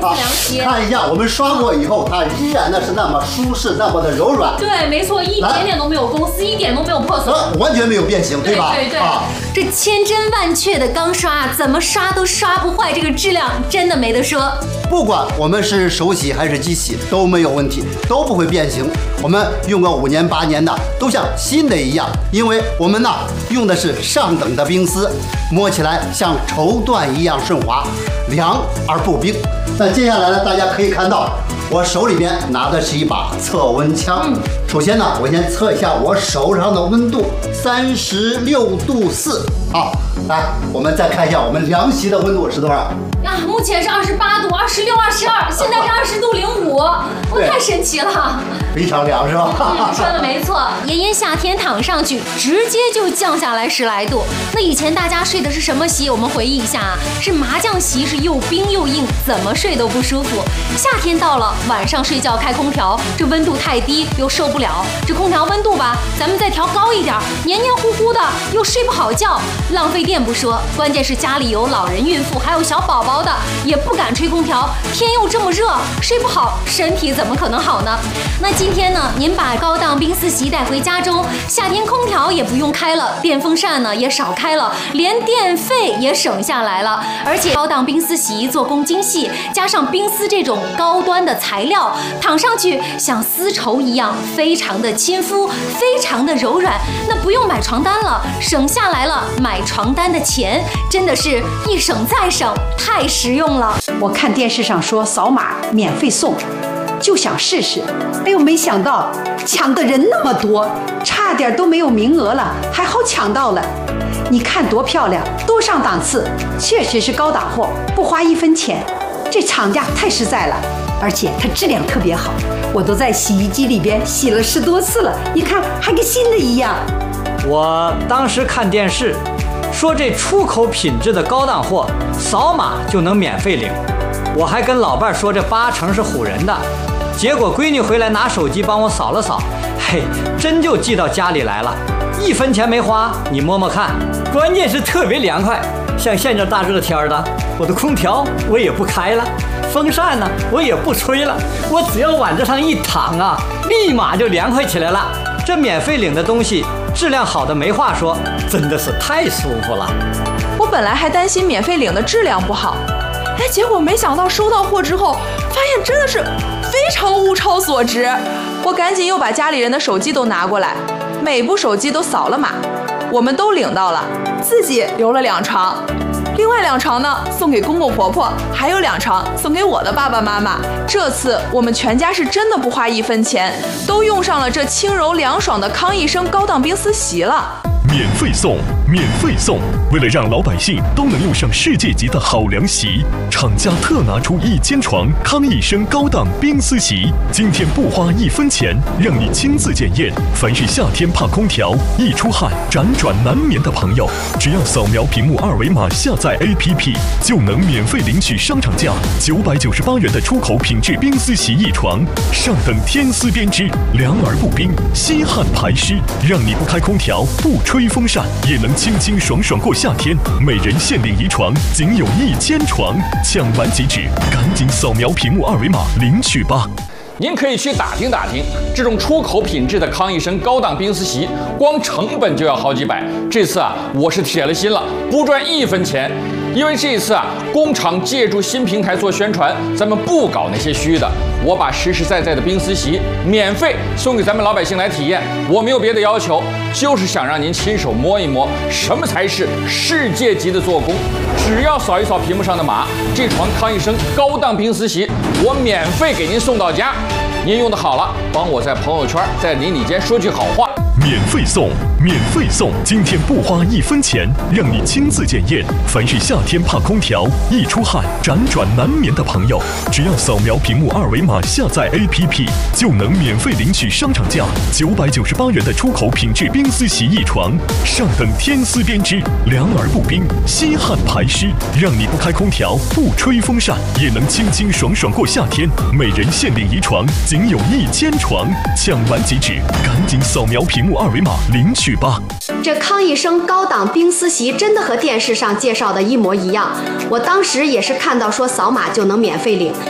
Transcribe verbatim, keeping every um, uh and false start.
冰丝凉席。 啊、看一下，我们刷过以后，它依然呢是那么舒适，那么的柔软。 对，没错，一点点都没有公司，一点都没有破损， 完全没有变形，对吧？ 对对对。 啊， 这千真万确的钢刷，怎么刷都刷不坏，这个质量真的没得说。 不管我们是手洗还是机洗都没有问题，都不会变形。我们用个五年八年的，都像新的一样，因为我们呢用的是上等的冰丝，摸起来像绸缎一样顺滑，凉而不冰。那接下来呢，大家可以看到，我手里边拿的是一把测温枪。嗯、首先呢，我先测一下我手上的温度，三十六度四。好，来，我们再看一下我们凉席的温度是多少？ 啊，目前是二十八度、二十六、二十二，现在是二十度零五，我太神奇了， 非常凉是吧？ 嗯，说的没错，炎炎夏天躺上去，直接就降下来十来度。那以前大家睡的是什么席？我们回忆一下啊，是麻将席，是又冰又硬，怎么睡都不舒服。夏天到了，晚上睡觉开空调，这温度太低又受不了，这空调温度吧，咱们再调高一点，黏黏糊糊的又睡不好觉，浪费电不说，关键是家里有老人、孕妇还有小宝宝的，也不敢吹空调，天又这么热，睡不好，身体怎么可能好呢？那今天呢，您把高档冰丝席带回家中，夏天空调也不用开了，电风扇呢也少开了，连电费也省下来了。而且高档冰丝席做工精细，加上冰丝这种高端的材料，躺上去像丝绸一样，非常的亲肤，非常的柔软。那不用买床单了，省下来了买床单的钱，真的是一省再省，太实用了。 我看电视上说扫码免费送，就想试试。哎呦，没想到抢的人那么多，差点都没有名额了，还好抢到了。你看多漂亮，多上档次，确实是高档货，不花一分钱。这厂家太实在了，而且它质量特别好，我都在洗衣机里边洗了十多次了，你看还跟新的一样。 我当时看电视说这出口品质的高档货，扫码就能免费领。我还跟老伴说这八成是唬人的，结果闺女回来拿手机帮我扫了扫，嘿，真就寄到家里来了，一分钱没花，你摸摸看，关键是特别凉快。像现在大热天的，我的空调我也不开了，风扇呢我也不吹了，我只要往这上一躺啊，立马就凉快起来了。这免费领的东西质量好的没话说，真的是太舒服了。 我本来还担心免费领的质量不好，哎，结果没想到收到货之后，发现真的是非常物超所值。我赶紧又把家里人的手机都拿过来，每部手机都扫了码，我们都领到了，自己留了两床，另外两床呢送给公公婆婆，还有两床送给我的爸爸妈妈。这次我们全家是真的不花一分钱，都用上了这轻柔凉爽的康益生高档冰丝席了。 免费送，免费送！为了让老百姓都能用上世界级的好凉席，厂家特拿出一千床康益生高档冰丝席，今天不花一分钱，让你亲自检验。凡是夏天怕空调、易出汗、辗转难眠的朋友，只要扫描屏幕二维码下载 A P P， 就能免费领取商场价九百九十八元的出口品质冰丝席一床，上等天丝编织，凉而不冰，吸汗排湿，让你不开空调、不吹风扇也能清清爽爽过夏天。每人限领一床，仅有一千床，抢完即止，赶紧扫描屏幕二维码领取吧。 您可以去打听打听，这种出口品质的康益生高档冰丝席，光成本就要好几百。这次啊，我是铁了心了，不赚一分钱。因为这一次啊，工厂借助新平台做宣传，咱们不搞那些虚的，我把实实在在的冰丝席免费送给咱们老百姓来体验。我没有别的要求，就是想让您亲手摸一摸，什么才是世界级的做工。只要扫一扫屏幕上的码，这床康益生高档冰丝席，我免费给您送到家。您用的好了，帮我在朋友圈、在邻里间说句好话。 免费送，免费送！今天不花一分钱，让你亲自检验。凡是夏天怕空调、易出汗、辗转难眠的朋友，只要扫描屏幕二维码下载 A P P， 就能免费领取商场价九百九十八元的出口品质冰丝席一床，上等天丝编织，凉而不冰，吸汗排湿，让你不开空调、不吹风扇也能清清爽爽过夏天。每人限领一床，仅有一千床，抢完即止，赶紧扫描屏幕二维码领取吧。 这康益生高档冰丝席真的和电视上介绍的一模一样，我当时也是看到说扫码就能免费领，